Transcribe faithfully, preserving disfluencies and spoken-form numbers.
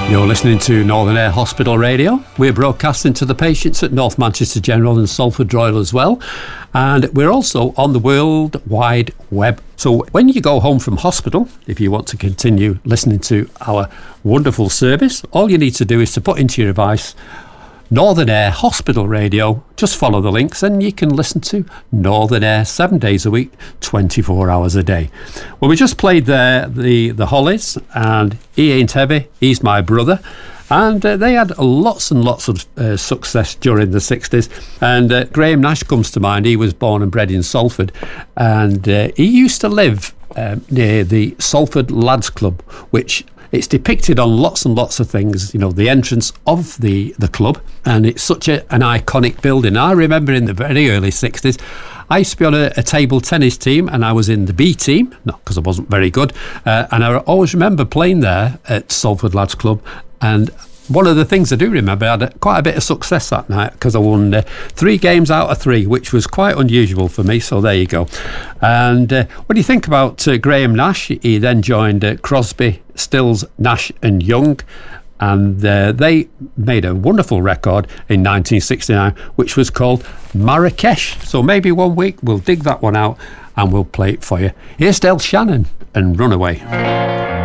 You're listening to Northern Air Hospital Radio. We're broadcasting to the patients at North Manchester General and Salford Royal as well. And we're also on the World Wide Web. So when you go home from hospital, if you want to continue listening to our wonderful service, all you need to do is to put into your device Northern Air Hospital Radio. Just follow the links and you can listen to Northern Air seven days a week, twenty-four hours a day. Well, we just played there the, the Hollies, and he ain't heavy, he's my brother. And uh, they had lots and lots of uh, success during the sixties. And uh, Graham Nash comes to mind. He was born and bred in Salford. And uh, he used to live um, near the Salford Lads Club, which it's depicted on lots and lots of things, you know, the entrance of the, the club. And it's such a, an iconic building. I remember in the very early sixties, I used to be on a, a table tennis team, and I was in the B team, not because I wasn't very good. Uh, and I always remember playing there at Salford Lads Club. And one of the things I do remember, I had quite a bit of success that night because I won uh, three games out of three, which was quite unusual for me. So there you go. And uh, what do you think about uh, Graham Nash? He then joined uh, Crosby, Stills, Nash and Young. And uh, they made a wonderful record in nineteen sixty-nine, which was called Marrakesh. So maybe one week we'll dig that one out and we'll play it for you. Here's Del Shannon and Runaway.